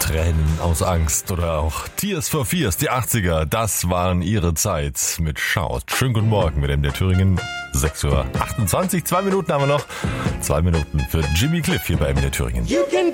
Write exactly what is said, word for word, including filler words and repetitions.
Tränen aus Angst oder auch Tears for Fears, die achtziger, das waren ihre Zeit mit Shout. Schönen guten Morgen mit M D Thüringen, sechs Uhr achtundzwanzig, zwei Minuten haben wir noch, zwei Minuten für Jimmy Cliff hier bei M D Thüringen.